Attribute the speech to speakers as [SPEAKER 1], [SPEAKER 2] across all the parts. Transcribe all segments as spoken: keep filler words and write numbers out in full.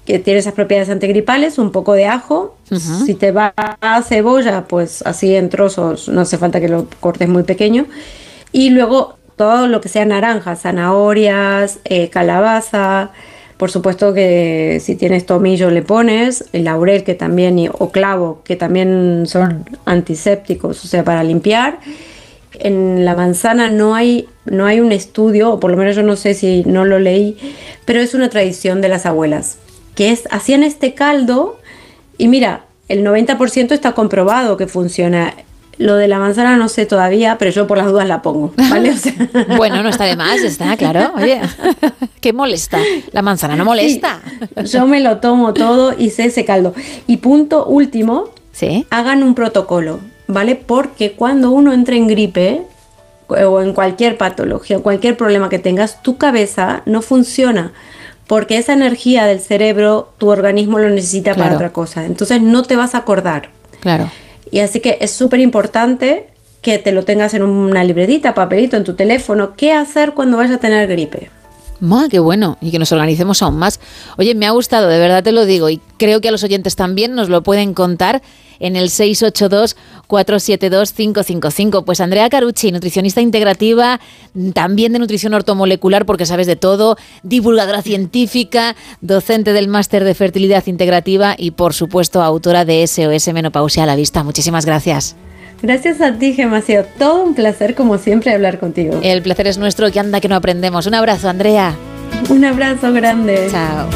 [SPEAKER 1] que tiene esas propiedades antigripales, un poco de ajo. Uh-huh. Si te va a cebolla, pues así en trozos, no hace falta que lo cortes muy pequeño. Y luego todo lo que sea naranja, zanahorias, eh, calabaza. Por supuesto que si tienes tomillo le pones, el laurel que también, o clavo, que también son antisépticos, o sea, para limpiar. En la manzana no hay, no hay un estudio, o por lo menos yo no sé si no lo leí, pero es una tradición de las abuelas, que es, hacían este caldo y mira, el noventa por ciento está comprobado que funciona. Lo de la manzana no sé todavía, pero yo por las dudas la pongo, ¿vale? O sea...
[SPEAKER 2] Bueno, no está de más, está claro. Oye, ¿qué molesta? La manzana no molesta.
[SPEAKER 1] Sí, yo me lo tomo todo y sé ese caldo. Y punto último, ¿sí? Hagan un protocolo, ¿vale? Porque cuando uno entra en gripe o en cualquier patología, cualquier problema que tengas, tu cabeza no funciona. Porque esa energía del cerebro, tu organismo lo necesita claro. para otra cosa. Entonces no te vas a acordar.
[SPEAKER 2] Claro.
[SPEAKER 1] Y así que es súper importante que te lo tengas en una libretita, papelito, en tu teléfono. ¿Qué hacer cuando vayas a tener gripe?
[SPEAKER 2] ¡Mua, qué bueno! Y que nos organicemos aún más. Oye, me ha gustado, de verdad te lo digo. Y creo que a los oyentes también nos lo pueden contar en el seis ocho dos, cuatro siete dos, cinco cinco cinco. Pues Andrea Carucci, nutricionista integrativa, también de nutrición ortomolecular porque sabes de todo, divulgadora científica, docente del máster de fertilidad integrativa y por supuesto autora de S O S Menopausia a la Vista. Muchísimas gracias.
[SPEAKER 1] Gracias a ti, Gemma, ha sido todo un placer como siempre hablar contigo.
[SPEAKER 2] El placer es nuestro, que anda que no aprendemos. Un abrazo, Andrea.
[SPEAKER 1] Un abrazo grande.
[SPEAKER 2] Chao.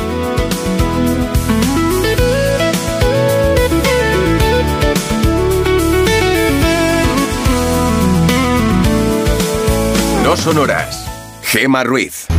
[SPEAKER 3] No Sonoras. Gemma Ruiz.